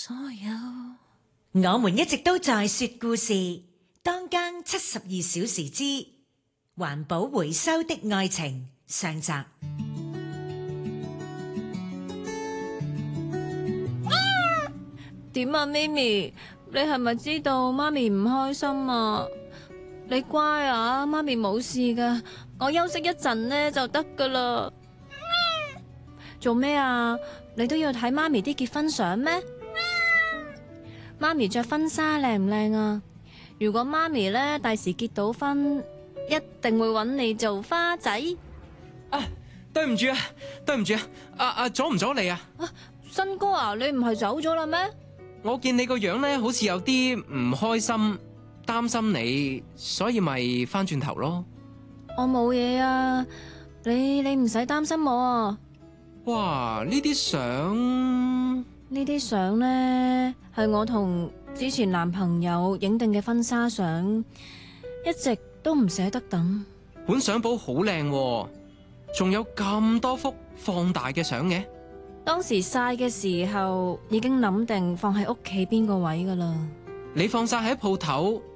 所有，我們一直都在說故事，當間72小時之環保回收的愛情上集。 點啊，咪咪，你係咪知道媽咪唔開心啊？你乖啊，媽咪冇事噶，我休息一陣呢就得噶啦。做咩啊？你都要睇媽咪啲結婚相咩？媽咪着婚紗靚唔靚啊？如果媽咪呢第時結到婚，一定會揾你做花仔。 啊，對唔住啊，阻唔阻你啊？ 新哥啊，你唔係走咗啦咩？ 我見你個樣呢，好似有啲唔開心，擔心你，所以咪翻轉頭咯。 我冇嘢啊，你唔使擔心我啊。 哇，呢啲相呢係我同之前男朋友影定嘅婚紗相，一直都唔捨得等。 本相簿好靚喎，仲有咁多幅放大嘅相嘅。 當時晒嘅時候已經諗定放喺屋企邊個位噶啦。 你放晒喺鋪頭，